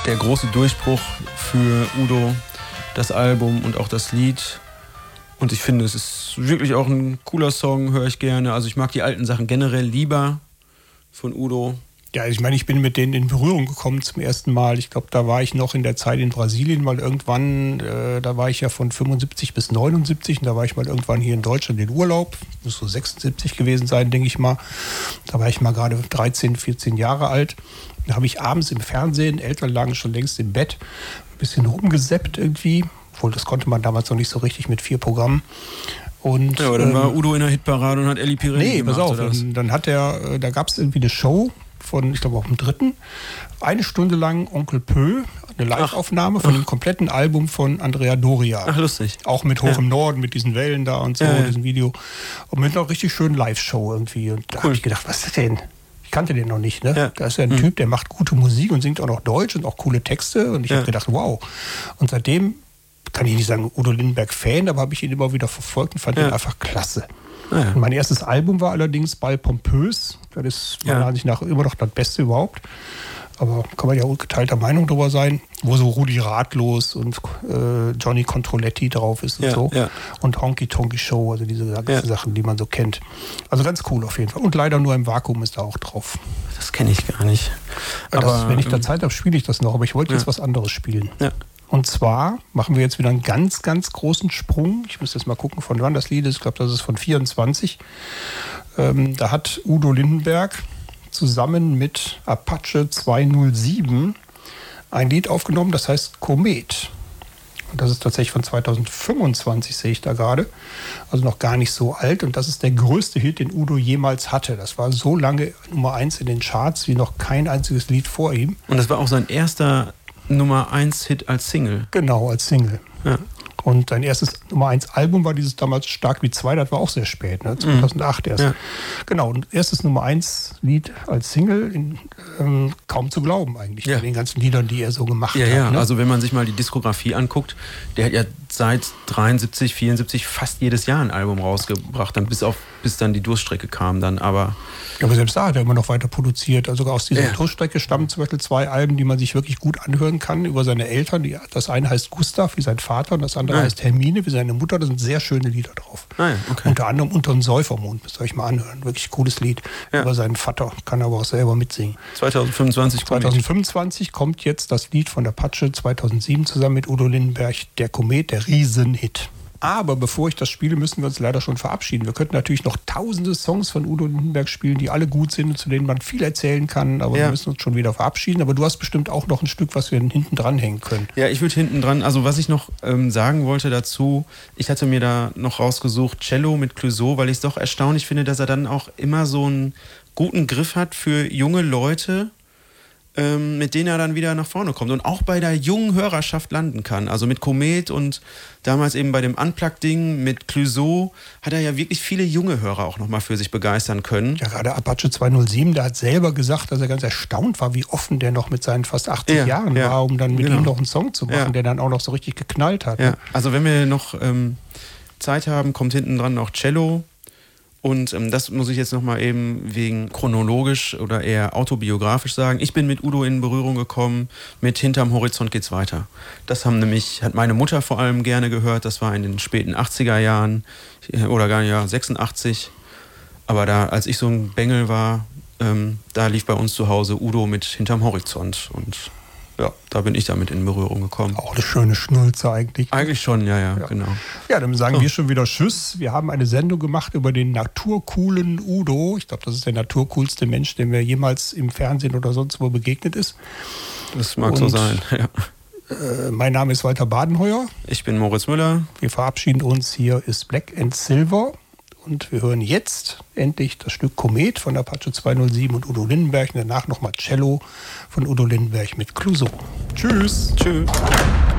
der große Durchbruch für Udo, das Album und auch das Lied. Und ich finde, es ist wirklich auch ein cooler Song, höre ich gerne. Also ich mag die alten Sachen generell lieber von Udo. Ja, ich meine, ich bin mit denen in Berührung gekommen zum ersten Mal. Ich glaube, da war ich noch in der Zeit in Brasilien, weil irgendwann, da war ich ja von 75 bis 79 und da war ich mal irgendwann hier in Deutschland in Urlaub. Muss so 76 gewesen sein, denke ich mal. Da war ich mal gerade 13, 14 Jahre alt. Da habe ich abends im Fernsehen, Eltern lagen schon längst im Bett, ein bisschen rumgesappt irgendwie. Obwohl, das konnte man damals noch nicht so richtig mit 4 Programmen. Und, ja, aber dann war Udo in der Hitparade und hat Elli Pirelli gemacht. Nee, pass auf, dann hat er, da gab es irgendwie eine Show von, ich glaube auch dem 3. 1 Stunde lang Onkel Pö, eine Live-Aufnahme von dem kompletten Album von Andrea Doria. Ach, lustig. Auch mit Hoch im Norden, mit diesen Wellen da und so, diesem Video. Und mit einer richtig schönen Live-Show irgendwie. Und da habe ich gedacht, was ist das denn? Ich kannte den noch nicht, ne? Ja. Da ist ja ein Typ, der macht gute Musik und singt auch noch Deutsch und auch coole Texte. Und ich habe gedacht, wow. Und seitdem kann ich nicht sagen Udo Lindenberg-Fan, aber habe ich ihn immer wieder verfolgt und fand ihn einfach klasse. Ja. Mein erstes Album war allerdings Ball Pompös. Das ist meiner Ansicht nach immer noch das Beste überhaupt. Aber kann man ja geteilter Meinung darüber sein, wo so Rudi Ratlos und Johnny Controletti drauf ist und so. Ja. Und Honky Tonky Show, also diese ganzen Sachen, die man so kennt. Also ganz cool auf jeden Fall. Und leider nur im Vakuum ist da auch drauf. Das kenne ich gar nicht. Aber wenn ich da Zeit habe, spiele ich das noch. Aber ich wollte jetzt was anderes spielen. Ja. Und zwar machen wir jetzt wieder einen ganz, ganz großen Sprung. Ich muss jetzt mal gucken, von wann das Lied ist. Ich glaube, das ist von 24. Da hat Udo Lindenberg zusammen mit Apache 207 ein Lied aufgenommen, das heißt Komet. Und das ist tatsächlich von 2025, sehe ich da gerade. Also noch gar nicht so alt. Und das ist der größte Hit, den Udo jemals hatte. Das war so lange Nummer 1 in den Charts wie noch kein einziges Lied vor ihm. Und das war auch sein erster Nummer 1 Hit als Single. Genau, als Single. Ja. Und sein erstes Nummer 1 Album war dieses damals Stark wie 2, das war auch sehr spät, ne? 2008 erst. Ja. Genau, und erstes Nummer 1 Lied als Single, kaum zu glauben eigentlich, bei den ganzen Liedern, die er so gemacht hat. Ja, ne? Also wenn man sich mal die Diskografie anguckt, der hat ja seit 73, 74 fast jedes Jahr ein Album rausgebracht, dann bis dann die Durststrecke kam dann, aber selbst da hat er immer noch weiter produziert. Also sogar aus dieser Durststrecke stammen zum Beispiel 2 Alben, die man sich wirklich gut anhören kann, über seine Eltern. Das eine heißt Gustav, wie sein Vater, und das andere heißt Hermine, wie seine Mutter. Da sind sehr schöne Lieder drauf. Unter anderem Unter den Säufermond, müsst ihr euch mal anhören. Wirklich cooles Lied über seinen Vater, kann aber auch selber mitsingen. 2025 kommt jetzt das Lied von Apache 2007 zusammen mit Udo Lindenberg, Der Komet, der Riesenhit. Aber bevor ich das spiele, müssen wir uns leider schon verabschieden. Wir könnten natürlich noch tausende Songs von Udo Lindenberg spielen, die alle gut sind und zu denen man viel erzählen kann. Aber wir müssen uns schon wieder verabschieden. Aber du hast bestimmt auch noch ein Stück, was wir hinten dran hängen können. Ja, ich würde hinten dran, also was ich noch sagen wollte dazu, ich hatte mir da noch rausgesucht, Cello mit Clouseau, weil ich es doch erstaunlich finde, dass er dann auch immer so einen guten Griff hat für junge Leute, mit denen er dann wieder nach vorne kommt und auch bei der jungen Hörerschaft landen kann. Also mit Komet und damals eben bei dem Unplugged-Ding mit Clouseau hat er ja wirklich viele junge Hörer auch nochmal für sich begeistern können. Ja, gerade Apache 207, der hat selber gesagt, dass er ganz erstaunt war, wie offen der noch mit seinen fast 80 Jahren war, um dann mit ihm noch einen Song zu machen, der dann auch noch so richtig geknallt hat. Ja. Also wenn wir noch Zeit haben, kommt hinten dran noch Cello. Und das muss ich jetzt nochmal eben wegen chronologisch oder eher autobiografisch sagen. Ich bin mit Udo in Berührung gekommen mit Hinterm Horizont geht's weiter. Das hat meine Mutter vor allem gerne gehört. Das war in den späten 80er Jahren oder gar nicht, 86. Aber da, als ich so ein Bengel war, da lief bei uns zu Hause Udo mit Hinterm Horizont. Und ja, da bin ich damit in Berührung gekommen. Auch eine schöne Schnulze eigentlich. Eigentlich schon, ja, genau. Ja, dann sagen wir schon wieder Tschüss. Wir haben eine Sendung gemacht über den naturcoolen Udo. Ich glaube, das ist der naturcoolste Mensch, dem mir jemals im Fernsehen oder sonst wo begegnet ist. Das mag so sein, ja. Mein Name ist Walter Badenheuer. Ich bin Moritz Müller. Wir verabschieden uns. Hier ist Black and Silver. Und wir hören jetzt endlich das Stück Komet von Apache 207 und Udo Lindenberg. Und danach nochmal Cello von Udo Lindenberg mit Clouseau. Tschüss. Tschüss.